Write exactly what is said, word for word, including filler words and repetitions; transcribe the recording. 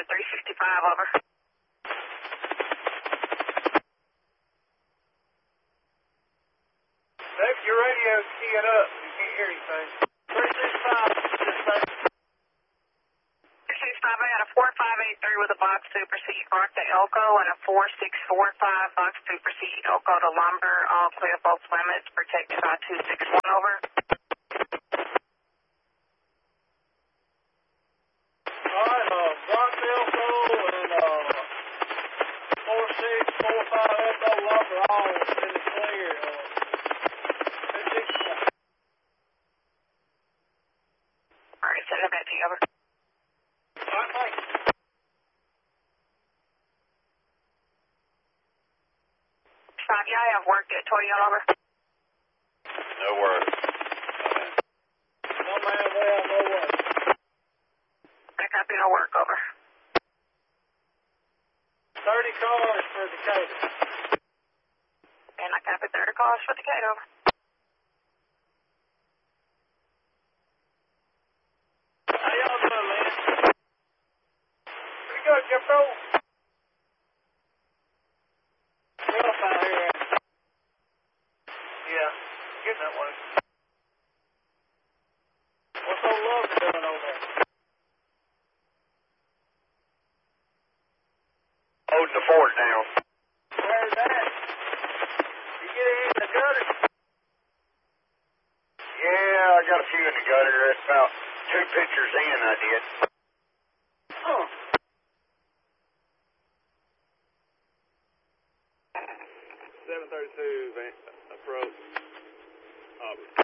to three sixty-five, over. Maybe your radio's keying up. You can't hear anything. three sixty-five, dispatch. three sixty-five, I got a four five eight three with a box to proceed north to Elko and a four six four five box to proceed Elko to Lumber. All clear both limits, protected by two six one, over. Alright, uh, Bronx Elko and uh, four six four five Elko Lumber all in the clear. Uh, Alright, send it back to you, over. Alright, thank you. Five, yeah, I have worked at Toyota, over. No worries. No man, well, no way. I copy, no work, over. thirty cars for Decatur. And I copy thirty calls for Decatur, over. How y'all doing, man? Pretty good, Jim Bro. Rough out here. Yeah, getting that way. What's old love doing over there? Holding the fort down. Where's that? You get it in the gutter? Yeah, I got a few in the gutter. That's about two pictures in, I did. Huh. seven thirty-two, approach. Auburn.